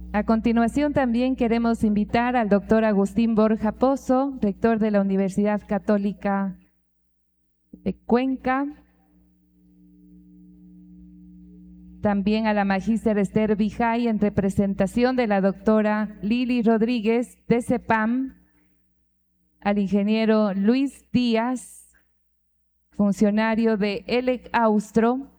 A continuación también queremos invitar al doctor Agustín Borja Pozo, rector de la Universidad Católica de Cuenca, también a la magíster Esther Vijay en representación de la doctora Lili Rodríguez de CEPAM, al ingeniero Luis Díaz, funcionario de ELEC Austro,